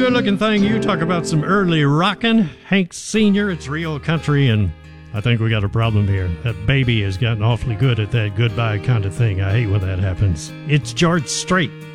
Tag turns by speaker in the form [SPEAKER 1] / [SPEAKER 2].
[SPEAKER 1] good looking thing. You talk about some early rockin'. Hank Sr., it's real country, and I think we got a problem here. That baby has gotten awfully good at that goodbye kind of thing. I hate when that happens. It's George Strait.